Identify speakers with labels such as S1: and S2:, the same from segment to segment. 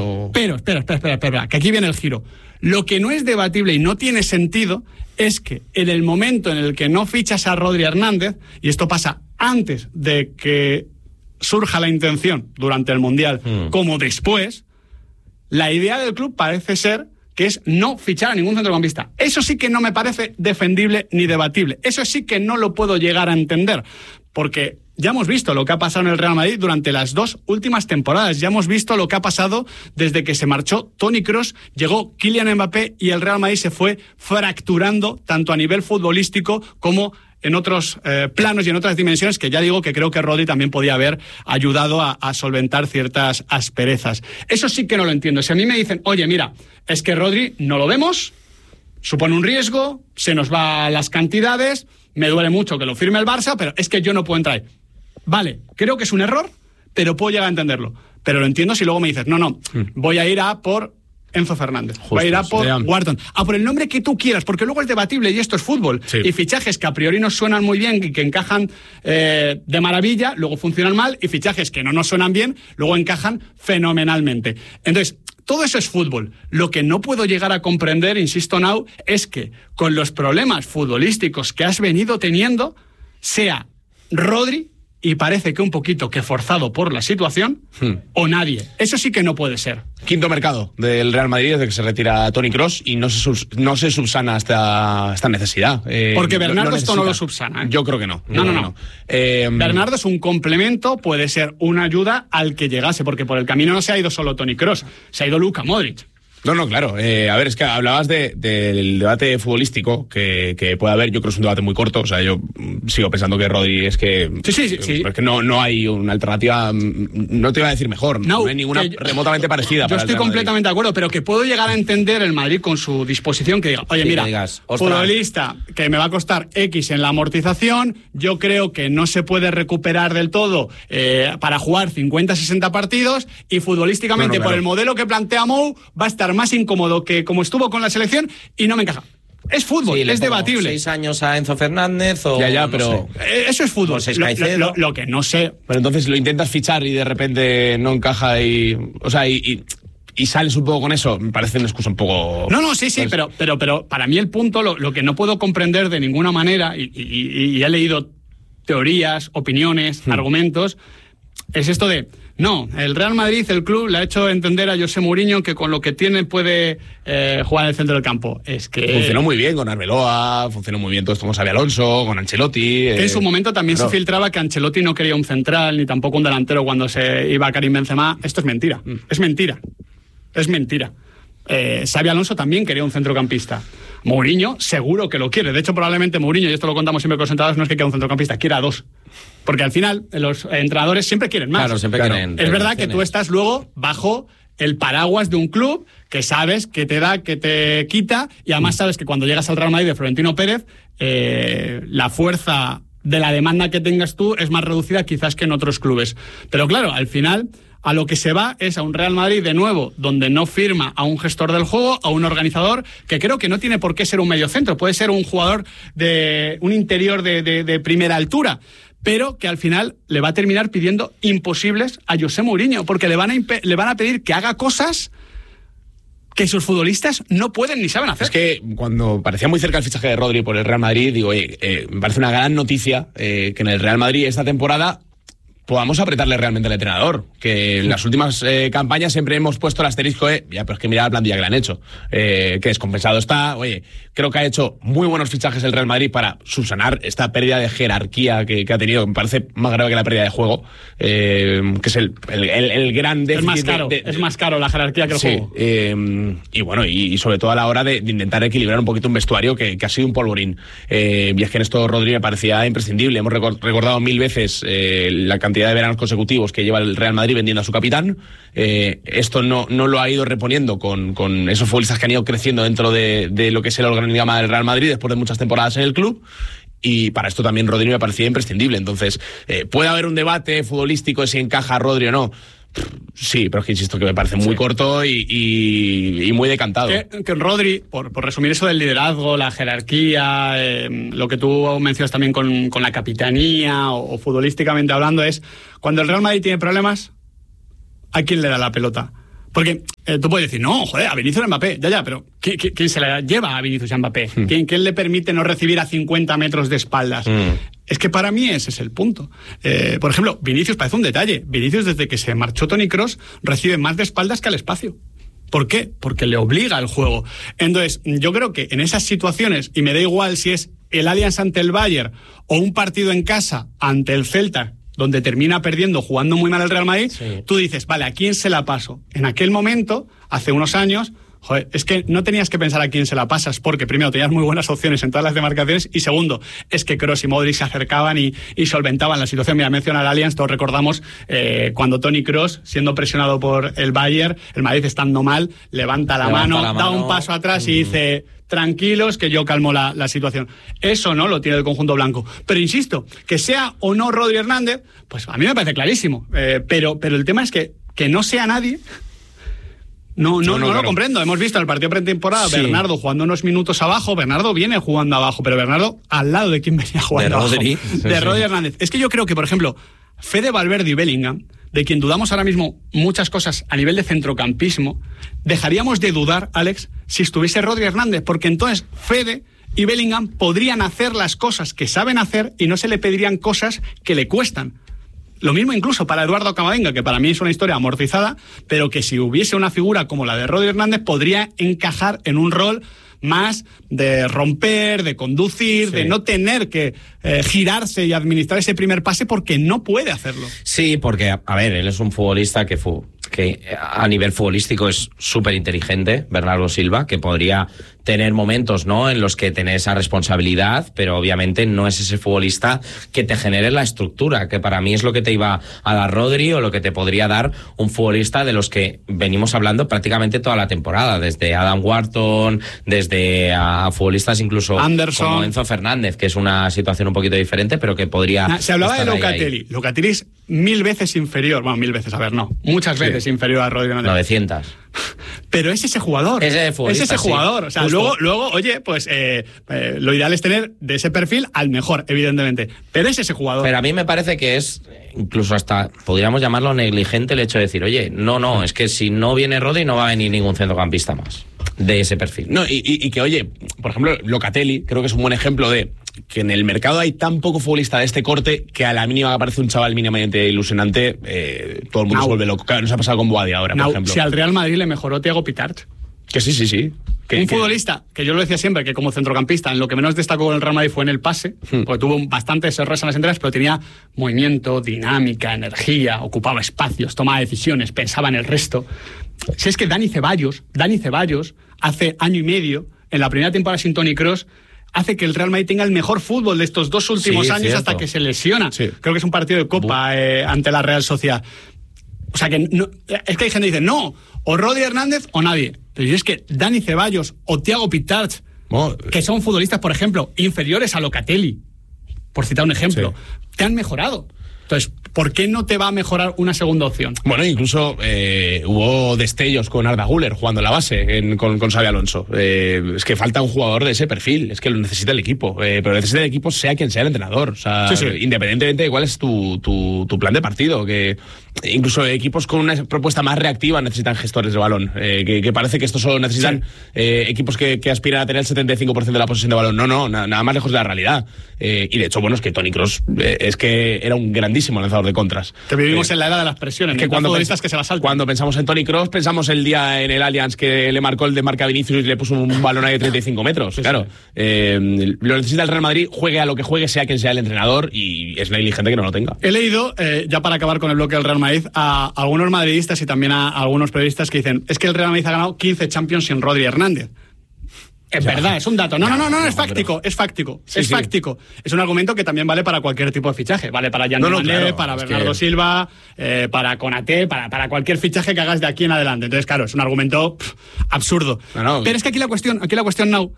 S1: o...?
S2: Pero, espera, que aquí viene el giro. Lo que no es debatible y no tiene sentido es que en el momento en el que no fichas a Rodri Hernández, y esto pasa antes de que surja la intención durante el Mundial, como después, la idea del club parece ser que es no fichar a ningún centrocampista. Eso sí que no me parece defendible ni debatible. Eso sí que no lo puedo llegar a entender, porque ya hemos visto lo que ha pasado en el Real Madrid durante las 2 últimas temporadas. Ya hemos visto lo que ha pasado desde que se marchó Toni Kroos, llegó Kylian Mbappé y el Real Madrid se fue fracturando tanto a nivel futbolístico como en otros planos y en otras dimensiones, que ya digo que creo que Rodri también podía haber ayudado a solventar ciertas asperezas. Eso sí que no lo entiendo. Si a mí me dicen, oye, mira, es que Rodri no lo vemos, supone un riesgo, se nos va las cantidades, me duele mucho que lo firme el Barça, pero es que yo no puedo entrar ahí. Vale, creo que es un error, pero puedo llegar a entenderlo. Pero lo entiendo si luego me dices, no, voy a ir a por Enzo Fernández, voy a ir a por Wharton, a por el nombre que tú quieras, porque luego es debatible y esto es fútbol. Sí. Y fichajes que a priori nos suenan muy bien y que encajan de maravilla, luego funcionan mal, y fichajes que no nos suenan bien, luego encajan fenomenalmente. Entonces, todo eso es fútbol. Lo que no puedo llegar a comprender, insisto, Nau, es que con los problemas futbolísticos que has venido teniendo, sea Rodri, y parece que un poquito que forzado por la situación, o nadie. Eso sí que no puede ser.
S1: Quinto mercado del Real Madrid desde que se retira Toni Kroos y no se subsana esta necesidad.
S2: Porque Bernardo esto no lo subsana, ¿eh?
S1: Yo creo que no.
S2: No. Bernardo es un complemento, puede ser una ayuda al que llegase, porque por el camino no se ha ido solo Toni Kroos, se ha ido Luka Modric.
S1: No, claro. A ver, es que hablabas del debate futbolístico que puede haber. Yo creo que es un debate muy corto. O sea, yo sigo pensando que Rodri es que...
S2: Sí.
S1: Porque no hay una alternativa, no te iba a decir mejor, no hay ninguna remotamente parecida.
S2: Yo estoy completamente de acuerdo, pero que puedo llegar a entender el Madrid con su disposición, que diga, oye, mira, futbolista que me va a costar X en la amortización, yo creo que no se puede recuperar del todo para jugar 50-60 partidos, y futbolísticamente por el modelo que plantea Mou va a estar más incómodo que como estuvo con la selección y no me encaja. Es fútbol, es debatible.
S3: 6 años a Enzo Fernández o...
S1: Ya, pero...
S3: No sé.
S2: Eso es fútbol. Lo que no sé...
S1: Pero entonces lo intentas fichar y de repente no encaja y sales un poco con eso, me parece una excusa un poco...
S2: No, sí, pero para mí el punto, lo que no puedo comprender de ninguna manera, y he leído teorías, opiniones, argumentos, es esto de... No, el Real Madrid, el club, le ha hecho entender a José Mourinho que con lo que tiene puede jugar en el centro del campo. Es que...
S1: Funcionó muy bien con Arbeloa, funcionó muy bien todo esto con Xabi Alonso, con Ancelotti...
S2: En su momento también se filtraba que Ancelotti no quería un central, ni tampoco un delantero cuando se iba a Karim Benzema. Esto es mentira, es mentira. Xabi Alonso también quería un centrocampista. Mourinho seguro que lo quiere. De hecho, probablemente Mourinho, y esto lo contamos siempre con los entrenadores, no es que quiera un centrocampista, quiera 2. Porque al final los entrenadores siempre quieren más.
S3: Claro, siempre quieren.
S2: Es verdad que tú estás luego bajo el paraguas de un club que sabes que te da, que te quita, y además sabes que cuando llegas al Real Madrid de Florentino Pérez, la fuerza de la demanda que tengas tú es más reducida quizás que en otros clubes. Pero claro, al final... A lo que se va es a un Real Madrid, de nuevo, donde no firma a un gestor del juego, a un organizador, que creo que no tiene por qué ser un mediocentro, puede ser un jugador de un interior de primera altura, pero que al final le va a terminar pidiendo imposibles a José Mourinho, porque le van a pedir que haga cosas que sus futbolistas no pueden ni saben hacer.
S1: Es que cuando parecía muy cerca el fichaje de Rodri por el Real Madrid, digo, me parece una gran noticia que en el Real Madrid esta temporada podamos apretarle realmente al entrenador, que en las últimas campañas siempre hemos puesto el asterisco pero es que mira la plantilla que le han hecho, que descompensado está. Oye, creo que ha hecho muy buenos fichajes el Real Madrid para subsanar esta pérdida de jerarquía que ha tenido, me parece más grave que la pérdida de juego, que es el gran déficit.
S2: Es más caro la jerarquía que el juego.
S1: Y bueno, y sobre todo a la hora de intentar equilibrar un poquito un vestuario que ha sido un polvorín. Y es que en esto Rodri me parecía imprescindible. Hemos recordado 1000 veces la cantidad de veranos consecutivos que lleva el Real Madrid vendiendo a su capitán. Esto no lo ha ido reponiendo con esos futbolistas que han ido creciendo dentro de lo que es el organigrama del Real Madrid después de muchas temporadas en el club. Y para esto también Rodri me parecía imprescindible. Entonces, ¿puede haber un debate futbolístico de si encaja Rodri o no? Sí, pero es que insisto que me parece muy corto y muy decantado.
S2: Que Rodri, por resumir eso del liderazgo, la jerarquía, lo que tú mencionas también con la capitanía o futbolísticamente hablando, es cuando el Real Madrid tiene problemas, ¿a quién le da la pelota? Porque tú puedes decir, no, joder, a Vinicius Mbappé, ya, pero ¿quién se la lleva a Vinicius Mbappé? ¿Quién le permite no recibir a 50 metros de espaldas? Es que para mí ese es el punto. Por ejemplo, Vinicius parece un detalle. Vinicius, desde que se marchó Toni Kroos, recibe más de espaldas que al espacio. ¿Por qué? Porque le obliga el juego. Entonces, yo creo que en esas situaciones, y me da igual si es el Allianz ante el Bayern o un partido en casa ante el Celta, donde termina perdiendo, jugando muy mal el Real Madrid, tú dices, vale, ¿a quién se la paso? En aquel momento, hace unos años, joder, es que no tenías que pensar a quién se la pasas, porque primero tenías muy buenas opciones en todas las demarcaciones, y segundo, es que Kroos y Modric se acercaban y solventaban la situación. Mira, menciona al Allianz, todos recordamos cuando Toni Kroos, siendo presionado por el Bayern, el Madrid estando mal, levanta la mano, da un paso atrás y dice, tranquilos, que yo calmo la situación. Eso no lo tiene el conjunto blanco. Pero insisto, que sea o no Rodri Hernández, pues a mí me parece clarísimo. Pero el tema es que no sea nadie. No lo comprendo. Hemos visto en el partido pretemporada Bernardo jugando unos minutos abajo. Bernardo viene jugando abajo, pero Bernardo al lado de quien venía jugando abajo. De Rodri Hernández. Es que yo creo que, por ejemplo, Fede Valverde y Bellingham, de quien dudamos ahora mismo muchas cosas a nivel de centrocampismo, dejaríamos de dudar, Alex, si estuviese Rodri Hernández, porque entonces Fede y Bellingham podrían hacer las cosas que saben hacer y no se le pedirían cosas que le cuestan. Lo mismo incluso para Eduardo Camavinga, que para mí es una historia amortizada, pero que si hubiese una figura como la de Rodri Hernández podría encajar en un rol más de romper, de conducir, de no tener que girarse y administrar ese primer pase, porque no puede hacerlo.
S3: Sí, porque, a ver, él es un futbolista que a nivel futbolístico es súper inteligente, Bernardo Silva, que podría tener momentos, ¿no?, en los que tenés esa responsabilidad, pero obviamente no es ese futbolista que te genere la estructura, que para mí es lo que te iba a dar Rodri, o lo que te podría dar un futbolista de los que venimos hablando prácticamente toda la temporada, desde Adam Wharton, desde a futbolistas incluso
S2: Anderson,
S3: como Enzo Fernández, que es una situación un poquito diferente, pero que podría...
S2: Se hablaba de Locatelli. Locatelli es 1000 veces inferior, bueno, 1000 veces, a ver, no, muchas veces inferior a Rodri Hernández.
S3: 900.
S2: Pero es ese jugador. Es ese jugador. O sea, luego, oye, pues lo ideal es tener de ese perfil al mejor, evidentemente. Pero es ese jugador.
S3: Pero a mí me parece que es, incluso hasta, podríamos llamarlo negligente, el hecho de decir, oye, no, es que si no viene Rodri no va a venir ningún centrocampista más de ese perfil.
S1: No, y que, oye, por ejemplo, Locatelli creo que es un buen ejemplo de que en el mercado hay tan poco futbolista de este corte que a la mínima que aparece un chaval mínimamente ilusionante, todo el mundo se vuelve loco. Claro, nos ha pasado con Boadi ahora, por ejemplo.
S2: Si al Real Madrid le mejoró Thiago Pitart.
S1: Que sí. Un
S2: futbolista, que yo lo decía siempre, que como centrocampista, en lo que menos destacó en el Real Madrid fue en el pase, porque tuvo bastantes errores en las entregas, pero tenía movimiento, dinámica, energía, ocupaba espacios, tomaba decisiones, pensaba en el resto. Si es que Dani Ceballos, hace año y medio, en la primera temporada sin Toni Kroos, hace que el Real Madrid tenga el mejor fútbol de estos 2 últimos años, cierto, hasta que se lesiona. Sí. Creo que es un partido de Copa ante la Real Sociedad. O sea, que no, es que hay gente que dice, no, o Rodri Hernández o nadie. Pero es que Dani Ceballos o Thiago Pitart, que son futbolistas, por ejemplo, inferiores a Locatelli, por citar un ejemplo, te han mejorado. Entonces, ¿por qué no te va a mejorar una segunda opción?
S1: Bueno, incluso hubo destellos con Arda Güler jugando en la base con Xabi Alonso. Es que falta un jugador de ese perfil, es que lo necesita el equipo. Pero necesita el equipo sea quien sea el entrenador. O sea, independientemente de cuál es tu plan de partido. Que incluso equipos con una propuesta más reactiva necesitan gestores de balón. Que parece que estos solo necesitan equipos que aspiran a tener el 75% de la posesión de balón. No, nada más lejos de la realidad. Y de hecho, bueno, es que Toni Kroos es que era un grandísimo lanzador de contras.
S2: Que vivimos en la era de las presiones.
S1: Que cuando pensamos en Toni Kroos, pensamos el día en el Allianz que le marcó el de marca a Vinicius y le puso un balón ahí de 35 metros. Claro. Lo necesita el Real Madrid, juegue a lo que juegue, sea quien sea el entrenador, y es negligente que no lo tenga.
S2: He leído, ya para acabar con el bloque del Real Madrid, a algunos madridistas y también a algunos periodistas que dicen, es que el Real Madrid ha ganado 15 Champions sin Rodri Hernández. Es verdad, es un dato. No, es fáctico, es fáctico. Fáctico. Es un argumento que también vale para cualquier tipo de fichaje. Vale para Yann Mané, para Bernardo Silva, para Konaté, para cualquier fichaje que hagas de aquí en adelante. Entonces, claro, es un argumento absurdo. Pero es que aquí la cuestión, Nau,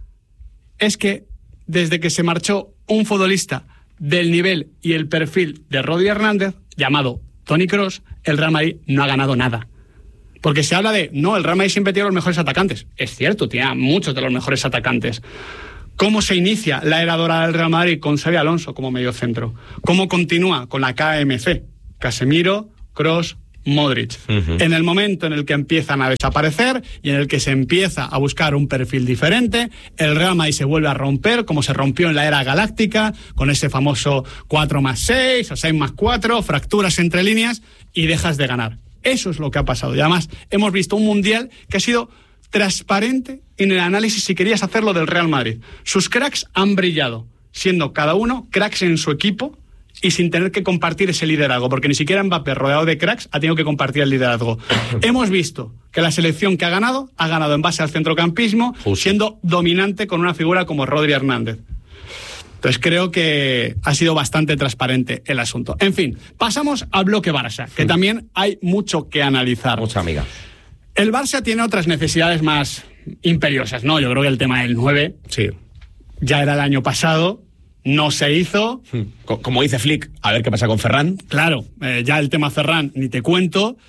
S2: es que desde que se marchó un futbolista del nivel y el perfil de Rodri Hernández, llamado Toni Kroos, el Real Madrid no ha ganado nada. Porque se habla de, no, el Real Madrid siempre tiene los mejores atacantes. Es cierto, tiene muchos de los mejores atacantes. ¿Cómo se inicia la era dorada del Real Madrid con Xabi Alonso como mediocentro? ¿Cómo continúa con la KMC? Casemiro, Kroos, Modric. En el momento en el que empiezan a desaparecer y en el que se empieza a buscar un perfil diferente, el Real Madrid se vuelve a romper, como se rompió en la era galáctica, con ese famoso 4+6 o 6+4, fracturas entre líneas, y dejas de ganar. Eso es lo que ha pasado. Y además hemos visto un Mundial que ha sido transparente en el análisis, si querías hacerlo, del Real Madrid. Sus cracks han brillado, siendo cada uno cracks en su equipo, y sin tener que compartir ese liderazgo, porque ni siquiera Mbappé, rodeado de cracks, ha tenido que compartir el liderazgo. Hemos visto que la selección que ha ganado en base al centrocampismo, siendo dominante con una figura como Rodri Hernández. Entonces creo que ha sido bastante transparente el asunto. En fin, pasamos al bloque Barça, que también hay mucho que analizar.
S3: Mucha amiga.
S2: El Barça tiene otras necesidades más imperiosas, ¿no? Yo creo que el tema del 9,
S1: sí,
S2: ya era el año pasado. No se hizo.
S1: Como dice Flick, a ver qué pasa con Ferran.
S2: Claro, ya el tema Ferran ni te cuento.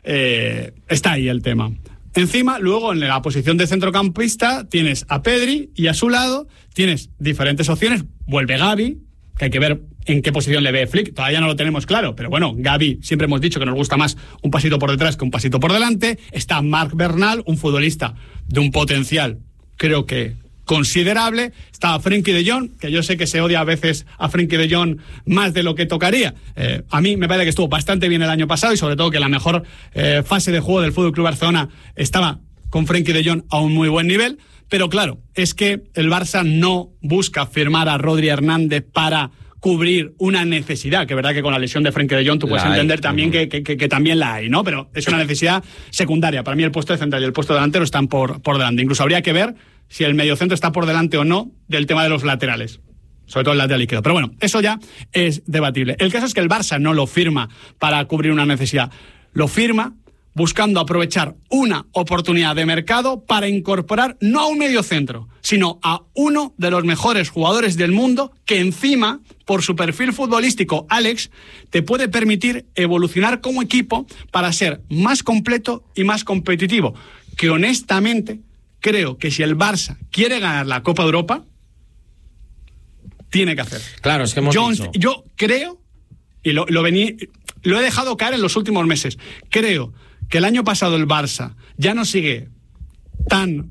S2: Está ahí el tema. Encima, luego en la posición de centrocampista tienes a Pedri y a su lado tienes diferentes opciones. Vuelve Gavi, que hay que ver en qué posición le ve Flick. Todavía no lo tenemos claro, pero bueno, Gavi siempre hemos dicho que nos gusta más un pasito por detrás que un pasito por delante. Está Marc Bernal, un futbolista de un potencial, creo que considerable. Está Frenkie de Jong, que yo sé que se odia a veces a Frenkie de Jong más de lo que tocaría. A mí me parece que estuvo bastante bien el año pasado, y sobre todo que la mejor fase de juego del FC Barcelona estaba con Frenkie de Jong a un muy buen nivel. Pero claro, es que el Barça no busca firmar a Rodri Hernández para cubrir una necesidad, que es verdad que con la lesión de Frenkie de Jong tú puedes entender también que también la hay, ¿no? Pero es una necesidad secundaria. Para mí el puesto de central y el puesto de delantero están por delante. Incluso habría que ver si el mediocentro está por delante o no del tema de los laterales, sobre todo el lateral izquierdo. Pero bueno, eso ya es debatible. El caso es que el Barça no lo firma para cubrir una necesidad. Lo firma buscando aprovechar una oportunidad de mercado para incorporar no a un mediocentro, sino a uno de los mejores jugadores del mundo, que encima, por su perfil futbolístico, Alex, te puede permitir evolucionar como equipo para ser más completo y más competitivo. Que honestamente creo que si el Barça quiere ganar la Copa de Europa, tiene que hacer.
S3: Claro, es que
S2: yo creo, y lo he dejado caer en los últimos meses, creo que el año pasado el Barça ya no sigue tan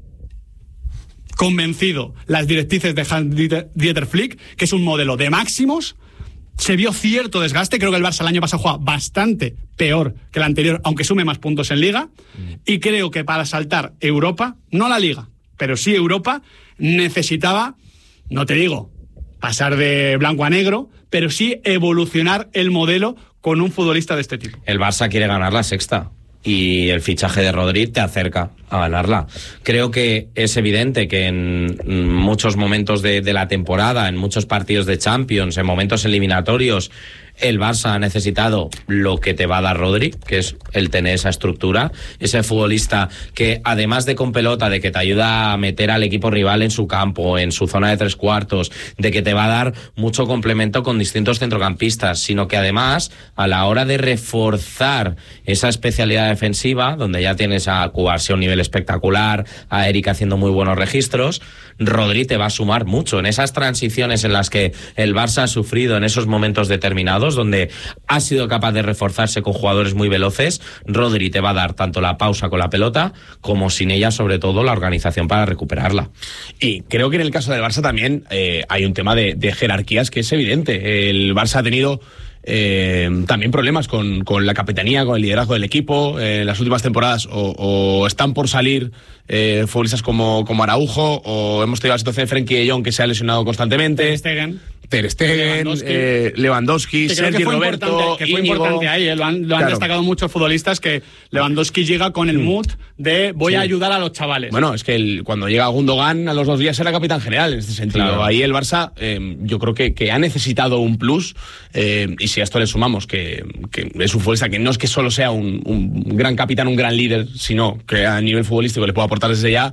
S2: convencido las directrices de Hans-Dieter Flick, que es un modelo de máximos. Se vio cierto desgaste. Creo que el Barça el año pasado juega bastante peor que el anterior, aunque sume más puntos en Liga. Y creo que para saltar Europa, no la Liga, pero sí Europa, necesitaba, no te digo pasar de blanco a negro, pero sí evolucionar el modelo con un futbolista de este tipo.
S3: El Barça quiere ganar la sexta, y el fichaje de Rodri te acerca a ganarla. Creo que es evidente que en muchos momentos de la temporada, en muchos partidos de Champions, en momentos eliminatorios, el Barça ha necesitado lo que te va a dar Rodri, que es el tener esa estructura, ese futbolista que, además de con pelota, de que te ayuda a meter al equipo rival en su campo, en su zona de 3/4, de que te va a dar mucho complemento con distintos centrocampistas, sino que además, a la hora de reforzar esa especialidad defensiva, donde ya tienes a Cubarsí a un nivel espectacular, a Eric haciendo muy buenos registros, Rodri te va a sumar mucho en esas transiciones en las que el Barça ha sufrido en esos momentos determinados, donde ha sido capaz de reforzarse con jugadores muy veloces. Rodri te va a dar tanto la pausa con la pelota como, sin ella, sobre todo, la organización para recuperarla.
S1: Y creo que en el caso del Barça también hay un tema de jerarquías que es evidente. El Barça ha tenido también problemas con la capitanía, con el liderazgo del equipo. En las últimas temporadas o están por salir futbolistas como Araujo, o hemos tenido la situación de Frenkie de Jong, que se ha lesionado constantemente. Ter Stegen, Lewandowski, Sergio Roberto,
S2: que fue importante ahí, lo han destacado muchos futbolistas, que Lewandowski llega con el mood de voy a ayudar a los chavales.
S1: Bueno, es que cuando llega Gundogan, a los 2 días era capitán general en este sentido. Claro. Ahí el Barça yo creo que ha necesitado un plus, y si a esto le sumamos que es un futbolista que no es que solo sea un gran capitán, un gran líder, sino que a nivel futbolístico le puede aportar desde ya.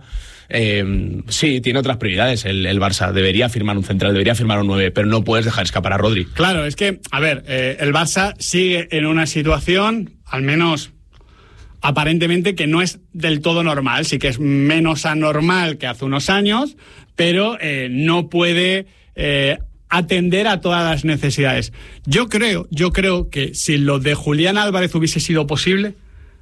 S1: Sí, tiene otras prioridades el Barça. Debería firmar un central, debería firmar un 9, pero no puedes dejar escapar a Rodri.
S2: Claro, es que, a ver, el Barça sigue en una situación, al menos aparentemente, que no es del todo normal. Sí que es menos anormal que hace unos años, pero no puede atender a todas las necesidades. Yo creo que si lo de Julián Álvarez hubiese sido posible,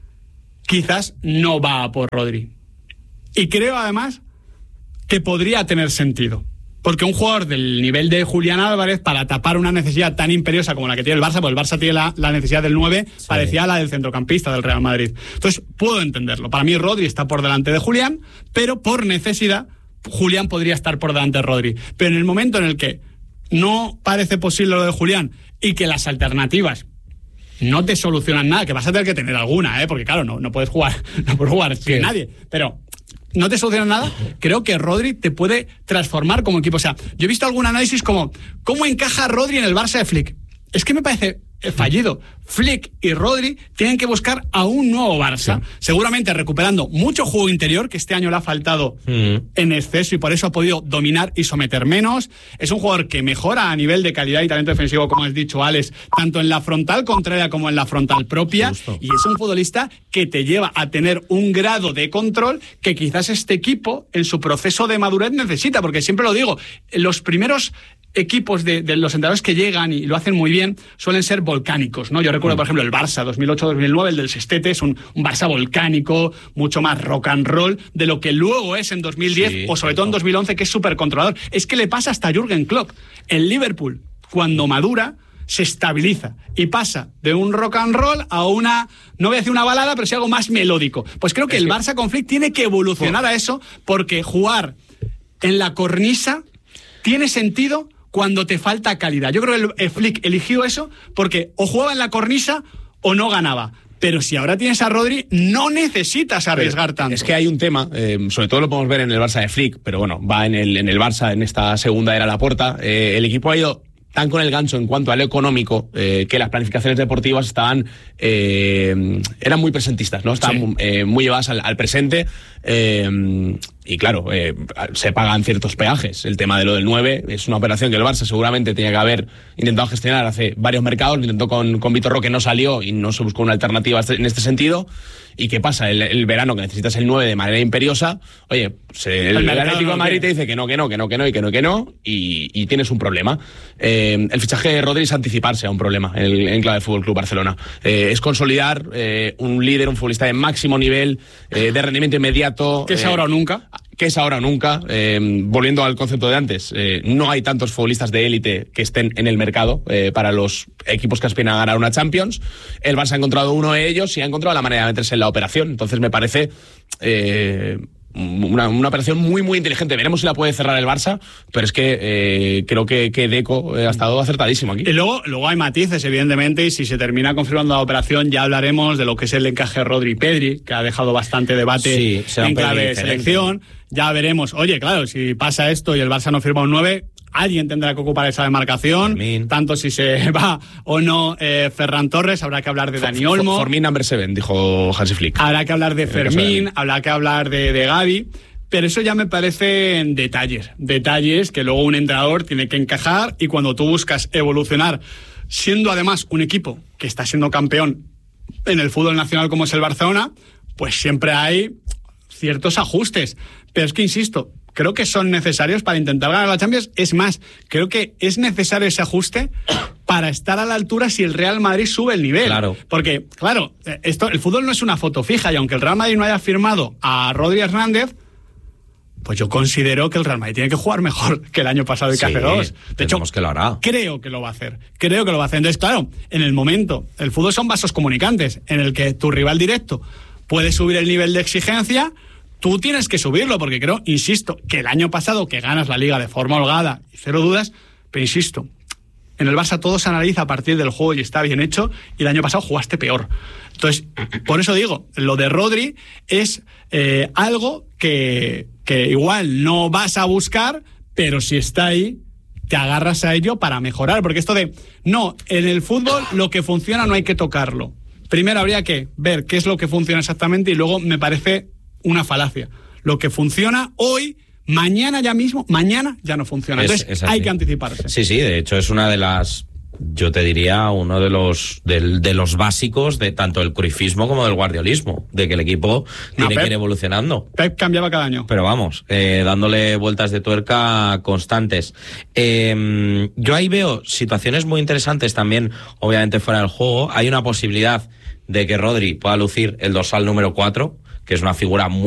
S2: quizás no va a por Rodri. Y creo además que podría tener sentido. Porque un jugador del nivel de Julián Álvarez, para tapar una necesidad tan imperiosa como la que tiene el Barça, porque el Barça tiene la necesidad del 9, sí, parecía la del centrocampista del Real Madrid. Entonces, puedo entenderlo. Para mí, Rodri está por delante de Julián, pero por necesidad, Julián podría estar por delante de Rodri. Pero en el momento en el que no parece posible lo de Julián y que las alternativas no te solucionan nada, que vas a tener que tener alguna, porque claro, no puedes jugar sin nadie, pero no te soluciona nada, creo que Rodri te puede transformar como equipo. O sea, yo he visto algún análisis como ¿cómo encaja Rodri en el Barça de Flick? Es que me parece fallido. Flick y Rodri tienen que buscar a un nuevo Barça, sí, seguramente recuperando mucho juego interior, que este año le ha faltado en exceso y por eso ha podido dominar y someter menos. Es un jugador que mejora a nivel de calidad y talento defensivo, como has dicho, Alex, tanto en la frontal contraria como en la frontal propia. Justo. Y es un futbolista que te lleva a tener un grado de control que quizás este equipo en su proceso de madurez necesita, porque siempre lo digo, los primeros equipos de los entrenadores que llegan y lo hacen muy bien suelen ser volcánicos, ¿no? Yo recuerdo, por ejemplo, el Barça 2008-2009, el del Sestete, es un Barça volcánico, mucho más rock and roll de lo que luego es en 2010, sí, o sobre todo en 2011, que es súper controlador. Es que le pasa hasta a Jürgen Klopp. El Liverpool, cuando madura, se estabiliza y pasa de un rock and roll a una, no voy a decir una balada, pero sí algo más melódico. Pues creo que el Barça con Flick tiene que evolucionar a eso, porque jugar en la cornisa tiene sentido cuando te falta calidad. Yo creo que el Flick eligió eso porque o jugaba en la cornisa o no ganaba. Pero si ahora tienes a Rodri, no necesitas arriesgar tanto.
S1: Es que hay un tema, sobre todo lo podemos ver en el Barça de Flick, pero bueno, va en el Barça, en esta segunda era Laporta. El equipo ha ido tan con el gancho en cuanto a lo económico, que las planificaciones deportivas estaban eran muy presentistas, ¿no? Estaban muy llevadas al presente, y claro, se pagan ciertos peajes. El tema de lo del 9 es una operación que el Barça seguramente tenía que haber intentado gestionar hace varios mercados. Lo intentó con Vitor Roque, no salió y no se buscó una alternativa en este sentido. ¿Y qué pasa? El verano que necesitas el 9 de manera imperiosa, oye, el Atlético de Madrid te dice que no, y tienes un problema. El fichaje de Rodri es anticiparse a un problema en clave de Fútbol Club Barcelona. Es consolidar un líder, un futbolista de máximo nivel, de rendimiento inmediato.
S2: Que es ahora o nunca.
S1: Volviendo al concepto de antes, no hay tantos futbolistas de élite que estén en el mercado para los equipos que aspiran a ganar una Champions. El Barça ha encontrado uno de ellos y ha encontrado la manera de meterse en la operación. Entonces me parece una operación muy, muy inteligente. Veremos si la puede cerrar el Barça, pero es que creo que Deco ha estado acertadísimo aquí.
S2: Y luego hay matices, evidentemente, y si se termina confirmando la operación ya hablaremos de lo que es el encaje Rodri-Pedri, que ha dejado bastante debate en clave de selección. Ya veremos. Oye, claro, si pasa esto y el Barça no firma un 9, alguien tendrá que ocupar esa demarcación. Fermín. Tanto si se va o no Ferran Torres, habrá que hablar de Dani Olmo.
S1: Fermín number 7, dijo Hansi Flick.
S2: Habrá que hablar de Fermín, habrá que hablar de Gavi. Pero eso ya me parecen detalles que luego un entrenador tiene que encajar, y cuando tú buscas evolucionar, siendo además un equipo que está siendo campeón en el fútbol nacional como es el Barcelona, pues siempre hay ciertos ajustes. Pero es que, insisto, creo que son necesarios para intentar ganar la Champions. Es más, creo que es necesario ese ajuste para estar a la altura si el Real Madrid sube el nivel. Claro. Porque, claro, el fútbol no es una foto fija, y aunque el Real Madrid no haya firmado a Rodri Hernández, pues yo considero que el Real Madrid tiene que jugar mejor que el año pasado y que hace 2. De hecho,
S3: que lo hará.
S2: Creo que lo va a hacer. Entonces, claro, en el momento, el fútbol son vasos comunicantes, en el que tu rival directo puede subir el nivel de exigencia, tú tienes que subirlo, porque creo, insisto, que el año pasado que ganas la Liga de forma holgada y cero dudas, pero insisto, en el Barça todo se analiza a partir del juego y está bien hecho, y el año pasado jugaste peor. Entonces, por eso digo, lo de Rodri es algo que igual no vas a buscar, pero si está ahí, te agarras a ello para mejorar, porque esto de, no, en el fútbol lo que funciona no hay que tocarlo. Primero habría que ver qué es lo que funciona exactamente, y luego me parece una falacia. Lo que funciona hoy, mañana ya no funciona. Entonces hay que anticiparse.
S3: Sí, de hecho es una de las Yo te diría uno de los básicos de tanto el cruifismo como del guardiolismo, de que el equipo tiene que ir evolucionando.
S2: Pep cambiaba cada año.
S3: Pero vamos, dándole vueltas de tuerca constantes. Yo ahí veo situaciones muy interesantes también, obviamente fuera del juego. Hay una posibilidad de que Rodri pueda lucir el dorsal número 4, que es una figura muy